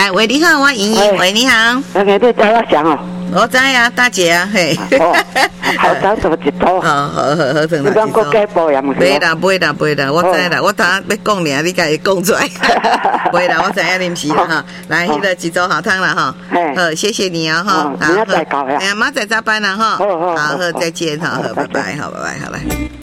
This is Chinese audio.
来，喂，你好，我莹莹，喂，你好。 那个你知我想哦。 我知啊，大姐啊，嘿。 好早怎么一套？ 好，等你讲国家保养唔是？ 袂啦，我知啦，我当要讲尔，你家己讲出来。袂啦，我知影恁是啦哈。来，迄个一周好汤啦哈。好，谢谢你啊哈。 明仔再搞呀。 哎呀，明仔再加班啦哈。 好， 好，再见哈，好，拜拜，好，拜拜，好来。